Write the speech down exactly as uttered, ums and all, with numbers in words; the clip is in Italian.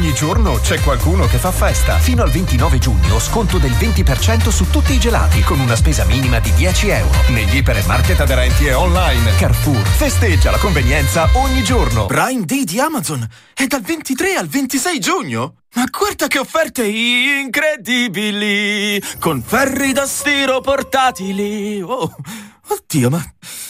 Ogni giorno c'è qualcuno che fa festa. Fino al ventinove giugno sconto del venti per cento su tutti i gelati con una spesa minima di dieci euro. Negli ipermarket aderenti e online. Carrefour festeggia la convenienza ogni giorno. Prime Day di Amazon è dal ventitré al ventisei giugno. Ma guarda che offerte incredibili! Con ferri da stiro portatili. Oh, oddio, ma